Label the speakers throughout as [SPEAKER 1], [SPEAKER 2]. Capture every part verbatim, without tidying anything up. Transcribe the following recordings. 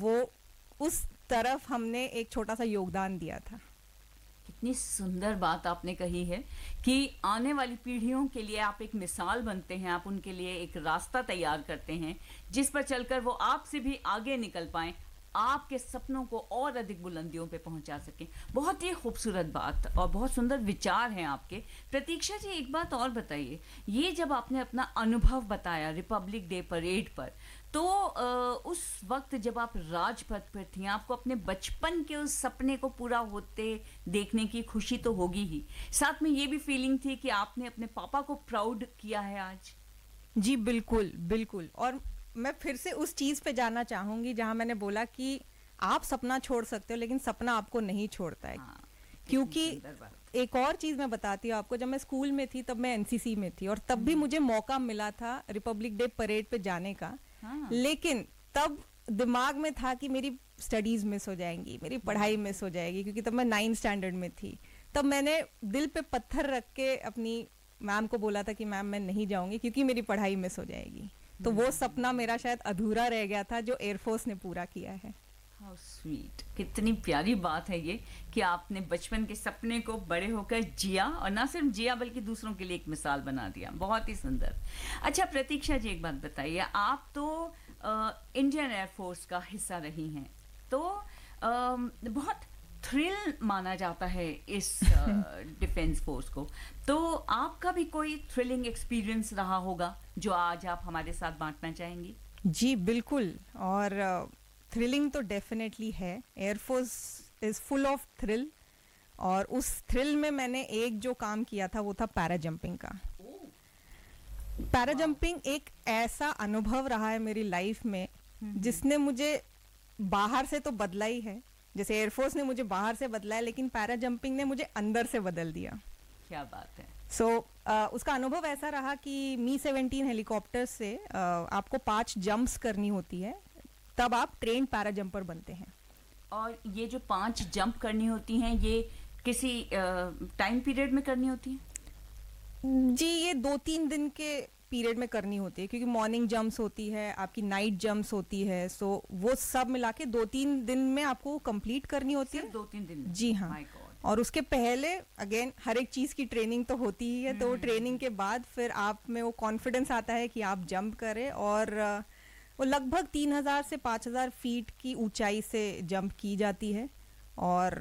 [SPEAKER 1] वो उस तरफ हमने एक छोटा सा योगदान दिया था।
[SPEAKER 2] कितनी सुंदर बात आपने कही है कि आने वाली पीढ़ियों के लिए आप एक मिसाल बनते हैं, आप उनके लिए एक रास्ता तैयार करते हैं जिस पर चलकर वो आपसे भी आगे निकल पाएं, आपके सपनों को और अधिक बुलंदियों पे पहुंचा सकें। बहुत ही खूबसूरत बात और बहुत सुंदर विचार हैं आपके। प्रतीक्षा जी, एक बात और बताइए, ये जब आपने अपना अनुभव बताया रिपब्लिक डे परेड पर, तो आ, उस वक्त जब आप राजपथ पर थी, आपको अपने बचपन के उस सपने को पूरा होते देखने की खुशी तो होगी ही, साथ में ये भी फीलिंग थी कि आपने अपने पापा को प्राउड किया है आज।
[SPEAKER 1] जी बिल्कुल बिल्कुल। और मैं फिर से उस चीज़ पे जाना चाहूँगी जहाँ मैंने बोला कि आप सपना छोड़ सकते हो लेकिन सपना आपको नहीं छोड़ता है।
[SPEAKER 2] हाँ,
[SPEAKER 1] क्योंकि एक और चीज़ मैं बताती हूँ आपको, जब मैं स्कूल में थी तब मैं एनसीसी में थी और तब भी मुझे मौका मिला था रिपब्लिक डे परेड पे जाने का।
[SPEAKER 2] हाँ।
[SPEAKER 1] लेकिन तब दिमाग में था कि मेरी स्टडीज़ मिस हो जाएंगी, मेरी पढ़ाई मिस हो जाएगी, क्योंकि तब मैं नाइन्थ स्टैंडर्ड में थी। तब मैंने दिल पे पत्थर रख के अपनी मैम को बोला था कि मैम मैं नहीं जाऊँगी क्योंकि मेरी पढ़ाई मिस हो जाएगी। तो वो सपना मेरा शायद अधूरा रह गया था जो एयरफोर्स ने पूरा किया है।
[SPEAKER 2] हाउ स्वीट, कितनी प्यारी बात है ये कि आपने बचपन के सपने को बड़े होकर जिया, और ना सिर्फ जिया बल्कि दूसरों के लिए एक मिसाल बना दिया। बहुत ही सुंदर। अच्छा प्रतीक्षा जी, एक बात बताइए, आप तो इंडियन एयरफोर्स का हिस्सा रही हैं, तो आ, बहुत थ्रिल माना जाता है इस डिफेंस फोर्स को, तो आपका भी कोई थ्रिलिंग एक्सपीरियंस रहा होगा जो आज आप हमारे साथ बांटना चाहेंगी?
[SPEAKER 1] जी बिल्कुल, और थ्रिलिंग uh, तो डेफिनेटली है। Air force is full of thrill, और उस थ्रिल में मैंने एक जो काम किया था वो था पैरा जंपिंग का। पैरा जंपिंग एक ऐसा अनुभव रहा है मेरी लाइफ में जिसने मुझे बाहर से तो बदला ही है, जैसे एयरफोर्स ने मुझे बाहर से बदला है, लेकिन पैरा जंपिंग ने मुझे अंदर से बदल दिया।
[SPEAKER 2] क्या बात है।
[SPEAKER 1] सो so, uh, उसका अनुभव ऐसा रहा कि मी सेवेंटीन हेलीकॉप्टर से uh, आपको पांच जंप्स करनी होती है, तब आप ट्रेन पैरा जंपर बनते हैं।
[SPEAKER 2] और ये जो पांच जंप करनी होती हैं, ये किसी टाइम uh, पीरियड में करनी होती है?
[SPEAKER 1] जी, ये दो तीन दिन के पीरियड में करनी होती है, क्योंकि मॉर्निंग जंप्स होती है, आपकी नाइट जंप्स होती है, सो वो सब मिला के दो तीन दिन में आपको कंप्लीट करनी होती है।
[SPEAKER 2] दो तीन दिन?
[SPEAKER 1] जी हाँ। और उसके पहले अगेन हर एक चीज़ की ट्रेनिंग तो होती ही है, तो ट्रेनिंग के बाद फिर आप में वो कॉन्फिडेंस आता है कि आप जंप करें, और वो लगभग तीन हजार से पाँच हजार फीट की ऊंचाई से जंप की जाती है। और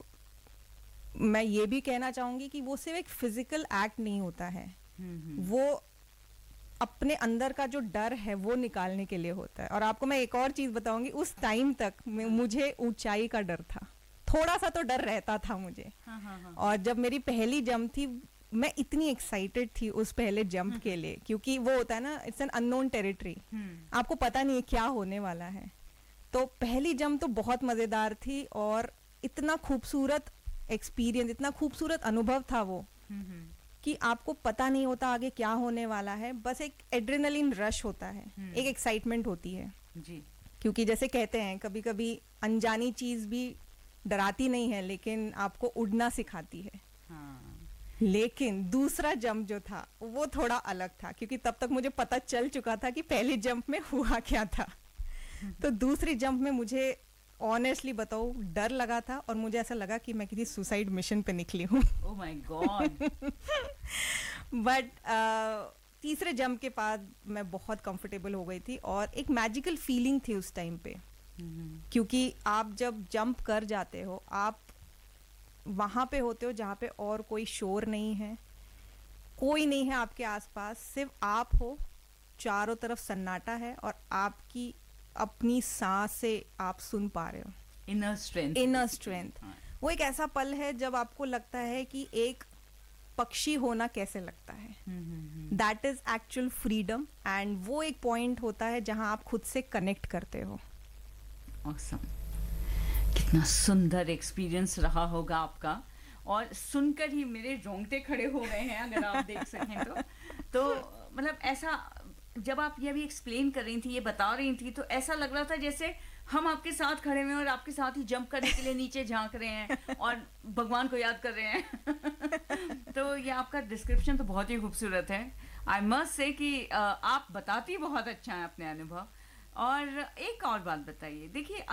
[SPEAKER 1] मैं ये भी कहना चाहूँगी कि वो सिर्फ एक फिजिकल एक्ट नहीं होता है, वो अपने अंदर का जो डर है वो निकालने के लिए होता है। और आपको मैं एक और चीज़ बताऊंगी, उस टाइम तक मुझे ऊंचाई का डर था, थोड़ा सा तो डर रहता था मुझे।
[SPEAKER 2] हाँ, हाँ, हाँ।
[SPEAKER 1] और जब मेरी पहली जंप थी, मैं इतनी एक्साइटेड थी उस पहले जंप के लिए, क्योंकि वो होता है ना, इट्स एन अननोन टेरिटरी, आपको पता नहीं है क्या होने वाला है। तो पहली जंप तो बहुत मज़ेदार थी, और इतना खूबसूरत एक्सपीरियंस, इतना खूबसूरत अनुभव था वो कि आपको पता नहीं होता आगे क्या होने वाला है, बस एक एड्रेनलिन रश होता है, एक एक्साइटमेंट होती है
[SPEAKER 2] जी।
[SPEAKER 1] क्योंकि जैसे कहते हैं कभी कभी अनजानी चीज़ भी डराती नहीं है लेकिन आपको उड़ना सिखाती है।
[SPEAKER 2] हाँ।
[SPEAKER 1] लेकिन दूसरा जंप जो था वो थोड़ा अलग था, क्योंकि तब तक मुझे पता चल चुका था कि पहली जंप में हुआ क्या था। तो दूसरी जंप में मुझे ऑनेस्टली बताओ डर लगा था, और मुझे ऐसा लगा कि मैं किसी सुसाइड मिशन पे निकली हूँ।
[SPEAKER 2] Oh my God.
[SPEAKER 1] बट तीसरे जंप के बाद मैं बहुत कंफर्टेबल हो गई थी, और एक मैजिकल फीलिंग थी उस टाइम पे, क्योंकि आप जब जंप कर जाते हो, आप वहाँ पे होते हो जहाँ पे और कोई शोर नहीं है, कोई नहीं है आपके आसपास, सिर्फ आप हो, चारों तरफ सन्नाटा है, और आपकी अपनी सांस से आप सुन पा रहे हो।
[SPEAKER 2] इनर स्ट्रेंथ,
[SPEAKER 1] इनर स्ट्रेंथ वो एक ऐसा पल है जब आपको लगता है कि एक पक्षी होना कैसे लगता है, that is actual freedom, and वो एक पॉइंट होता है जहां आप खुद से कनेक्ट करते हो।
[SPEAKER 2] ऑसम। कितना सुंदर एक्सपीरियंस रहा होगा आपका, और सुनकर ही मेरे रोंगटे खड़े हो गए हैं, अगर आप देख सकें तो। तो मतलब ऐसा जब आप ये भी एक्सप्लेन कर रही थी, ये बता रही थी, तो ऐसा लग रहा था जैसे हम आपके साथ खड़े हुए हैं और आपके साथ ही जंप करने के लिए नीचे झांक रहे हैं और भगवान को याद कर रहे हैं। तो ये आपका डिस्क्रिप्शन तो बहुत ही खूबसूरत है। आई मस्ट से कि आप बताती बहुत अच्छा है अपने अनुभव। और एक और बात बताइए, देखिए